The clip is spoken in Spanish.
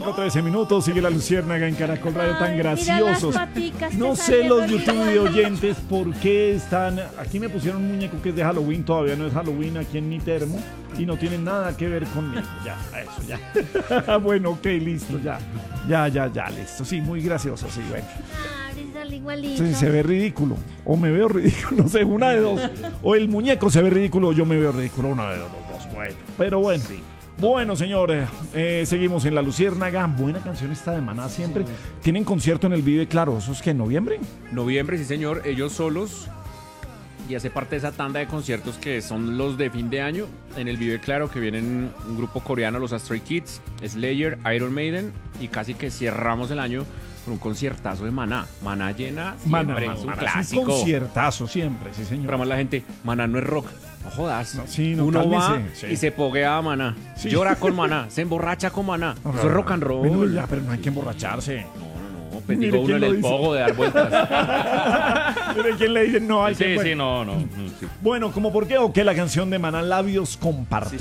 5:13, sigue la Luciérnaga en Caracol Radio, tan graciosos. No sé saliendo los YouTube de oyentes por qué están. Aquí me pusieron un muñeco que es de Halloween, todavía no es Halloween aquí en mi termo y no tiene nada que ver conmigo. Ya, eso ya. Bueno, ok, listo, ya, listo. Sí, muy gracioso, sí, bueno. Igualito. Sí, se ve ridículo, o me veo ridículo, no sé, una de dos. O el muñeco se ve ridículo, o yo me veo ridículo, una de los dos. Bueno, pero bueno. Sí. Bueno, señores, seguimos en La Luciérnaga. Buena canción esta de Maná siempre. Sí. ¿Tienen concierto en el Vive Claro? ¿Eso es que en noviembre? Noviembre, sí, señor. Ellos solos. Y hace parte de esa tanda de conciertos que son los de fin de año. En el Vive Claro, que vienen un grupo coreano, los Stray Kids, Slayer, Iron Maiden. Y casi que cerramos el año con un conciertazo de Maná. Maná llena siempre. Maná, es un clásico. Un conciertazo siempre, sí, señor. Para más la gente, Maná no es rock. No jodas. No, sí, no, uno cálmese, va sí. y se poguea a Maná. Sí. Llora con Maná. Se emborracha con Maná. No, eso es rock and roll. Bueno, ya, pero no hay que emborracharse. No, pues digo uno en el pogo de dar vueltas. Mire quién le dice no hay que... Sí, no. Sí. Bueno, ¿como por qué o qué la canción de Maná, Labios Compartidos?